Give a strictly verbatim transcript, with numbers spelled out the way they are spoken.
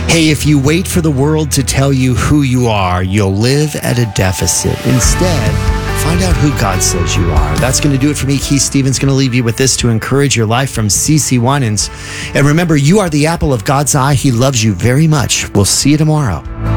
Hey, if you wait for the world to tell you who you are, you'll live at a deficit. Instead, find out who God says you are. That's going to do it for me. Keith Stevens going to leave you with this to encourage your life from CeCe Winans. And remember, you are the apple of God's eye. He loves you very much. We'll see you tomorrow.